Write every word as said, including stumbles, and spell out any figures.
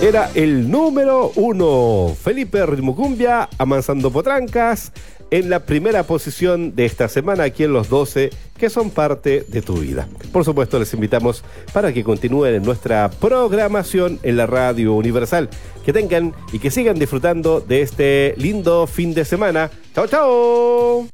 era el número uno. Felipe Ritmo Cumbia, Amansando Potrancas, en la primera posición de esta semana aquí en los doce que son parte de tu vida. Por supuesto, les invitamos para que continúen en nuestra programación en la Radio Universal. Que tengan y que sigan disfrutando de este lindo fin de semana. ¡Chao, chao!